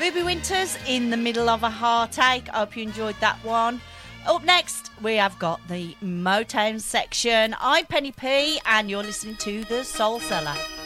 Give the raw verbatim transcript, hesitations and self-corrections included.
Ruby Winters, In the Middle of a Heartache. I hope you enjoyed that one. Up next, we have got the Motown section. I'm Penny P, and you're listening to The Soul Cellar.